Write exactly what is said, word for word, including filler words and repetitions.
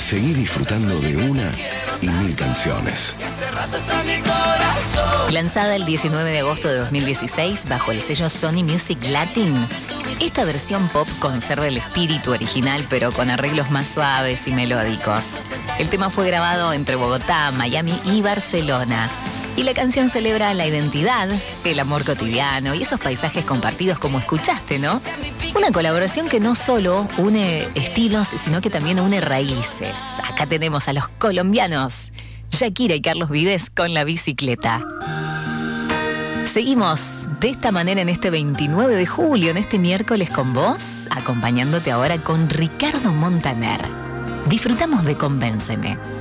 Seguí disfrutando de una y mil canciones. Lanzada el diecinueve de agosto de dos mil dieciséis bajo el sello Sony Music Latin, esta versión pop conserva el espíritu original pero con arreglos más suaves y melódicos. El tema fue grabado entre Bogotá, Miami y Barcelona. Y la canción celebra la identidad, el amor cotidiano y esos paisajes compartidos como escuchaste, ¿no? Una colaboración que no solo une estilos, sino que también une raíces. Acá tenemos a los colombianos, Shakira y Carlos Vives con La Bicicleta. Seguimos de esta manera en este veintinueve de julio, en este miércoles con vos, acompañándote ahora con Ricardo Montaner. Disfrutamos de Convénceme.